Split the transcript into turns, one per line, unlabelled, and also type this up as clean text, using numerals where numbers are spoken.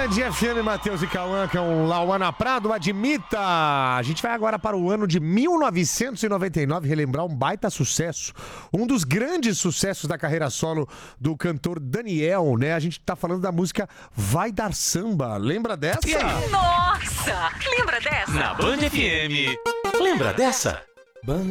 Band FM, Matheus e Cauã, com Lauana Prado, Admita. A gente vai agora para o ano de 1999 relembrar um baita sucesso. Um dos grandes sucessos da carreira solo do cantor Daniel, né? A gente tá falando da música Vai Dar Samba. Lembra dessa?
Nossa! Lembra dessa?
Na Band FM. Lembra dessa? Band